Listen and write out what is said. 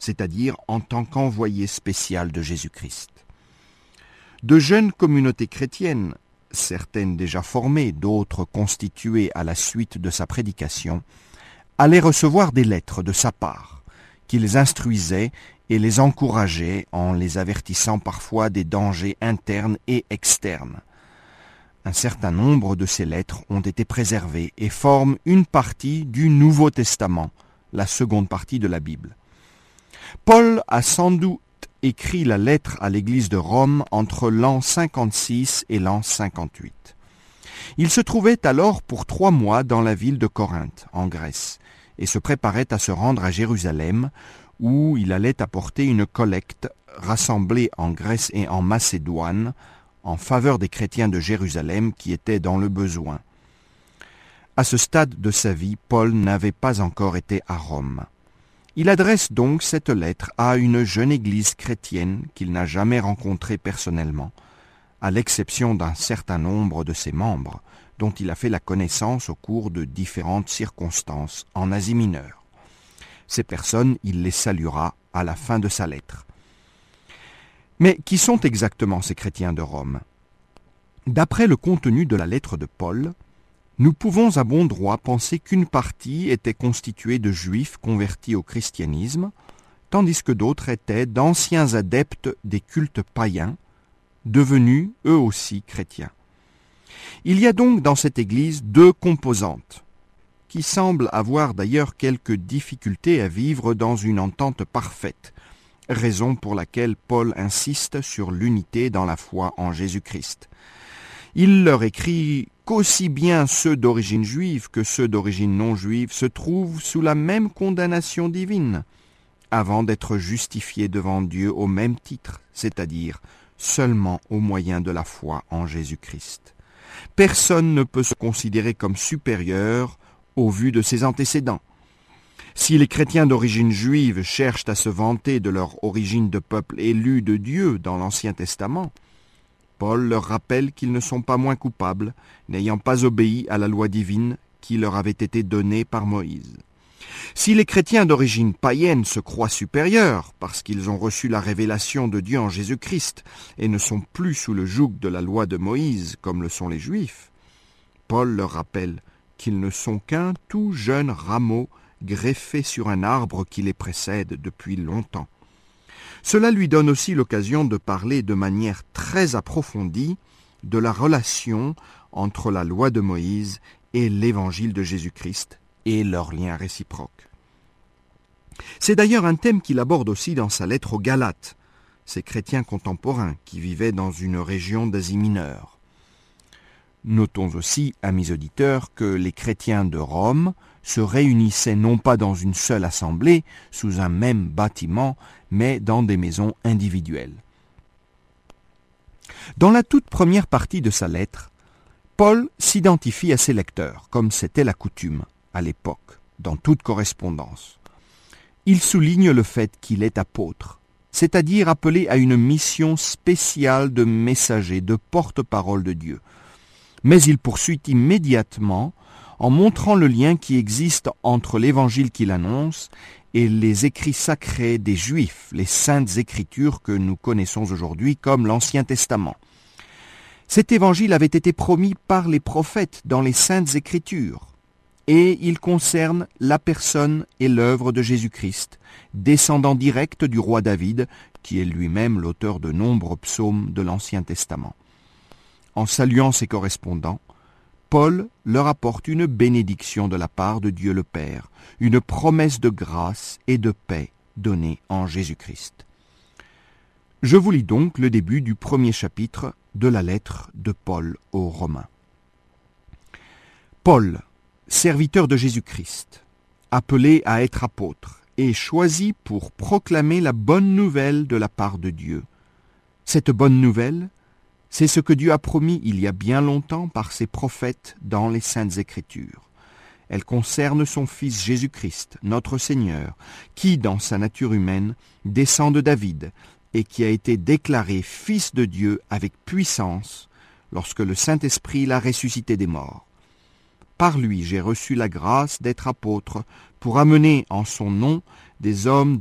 c'est-à-dire en tant qu'envoyé spécial de Jésus-Christ. De jeunes communautés chrétiennes, certaines déjà formées, d'autres constituées à la suite de sa prédication, allaient recevoir des lettres de sa part, qui les instruisaient et les encourageaient en les avertissant parfois des dangers internes et externes. Un certain nombre de ces lettres ont été préservées et forment une partie du Nouveau Testament, la seconde partie de la Bible. Paul a sans doute écrit la lettre à l'église de Rome entre l'an 56 et l'an 58. Il se trouvait alors pour 3 mois dans la ville de Corinthe, en Grèce, et se préparait à se rendre à Jérusalem, où il allait apporter une collecte rassemblée en Grèce et en Macédoine en faveur des chrétiens de Jérusalem qui étaient dans le besoin. À ce stade de sa vie, Paul n'avait pas encore été à Rome. Il adresse donc cette lettre à une jeune église chrétienne qu'il n'a jamais rencontrée personnellement, à l'exception d'un certain nombre de ses membres, dont il a fait la connaissance au cours de différentes circonstances en Asie mineure. Ces personnes, il les saluera à la fin de sa lettre. Mais qui sont exactement ces chrétiens de Rome ? D'après le contenu de la lettre de Paul, nous pouvons à bon droit penser qu'une partie était constituée de juifs convertis au christianisme, tandis que d'autres étaient d'anciens adeptes des cultes païens, devenus eux aussi chrétiens. Il y a donc dans cette Église 2 composantes, qui semblent avoir d'ailleurs quelques difficultés à vivre dans une entente parfaite, raison pour laquelle Paul insiste sur l'unité dans la foi en Jésus-Christ. Il leur écrit qu'aussi bien ceux d'origine juive que ceux d'origine non juive se trouvent sous la même condamnation divine, avant d'être justifiés devant Dieu au même titre, c'est-à-dire seulement au moyen de la foi en Jésus-Christ. Personne ne peut se considérer comme supérieur au vu de ses antécédents. Si les chrétiens d'origine juive cherchent à se vanter de leur origine de peuple élu de Dieu dans l'Ancien Testament, Paul leur rappelle qu'ils ne sont pas moins coupables, n'ayant pas obéi à la loi divine qui leur avait été donnée par Moïse. Si les chrétiens d'origine païenne se croient supérieurs parce qu'ils ont reçu la révélation de Dieu en Jésus-Christ et ne sont plus sous le joug de la loi de Moïse comme le sont les Juifs, Paul leur rappelle qu'ils ne sont qu'un tout jeune rameau greffé sur un arbre qui les précède depuis longtemps. Cela lui donne aussi l'occasion de parler de manière très approfondie de la relation entre la loi de Moïse et l'évangile de Jésus-Christ et leur lien réciproque. C'est d'ailleurs un thème qu'il aborde aussi dans sa lettre aux Galates, ces chrétiens contemporains qui vivaient dans une région d'Asie mineure. Notons aussi, amis auditeurs, que les chrétiens de Rome se réunissaient non pas dans une seule assemblée, sous un même bâtiment, mais dans des maisons individuelles. Dans la toute première partie de sa lettre, Paul s'identifie à ses lecteurs, comme c'était la coutume à l'époque, dans toute correspondance. Il souligne le fait qu'il est apôtre, c'est-à-dire appelé à une mission spéciale de messager, de porte-parole de Dieu. Mais il poursuit immédiatement en montrant le lien qui existe entre l'évangile qu'il annonce et les écrits sacrés des Juifs, les saintes écritures que nous connaissons aujourd'hui comme l'Ancien Testament. Cet évangile avait été promis par les prophètes dans les saintes écritures, et il concerne la personne et l'œuvre de Jésus-Christ, descendant direct du roi David, qui est lui-même l'auteur de nombreux psaumes de l'Ancien Testament. En saluant ses correspondants, Paul leur apporte une bénédiction de la part de Dieu le Père, une promesse de grâce et de paix donnée en Jésus-Christ. Je vous lis donc le début du premier chapitre de la lettre de Paul aux Romains. Paul, serviteur de Jésus-Christ, appelé à être apôtre et choisi pour proclamer la bonne nouvelle de la part de Dieu. Cette bonne nouvelle, c'est ce que Dieu a promis il y a bien longtemps par ses prophètes dans les Saintes Écritures. Elle concerne son Fils Jésus-Christ, notre Seigneur, qui, dans sa nature humaine, descend de David et qui a été déclaré Fils de Dieu avec puissance lorsque le Saint-Esprit l'a ressuscité des morts. Par lui, j'ai reçu la grâce d'être apôtre pour amener en son nom des hommes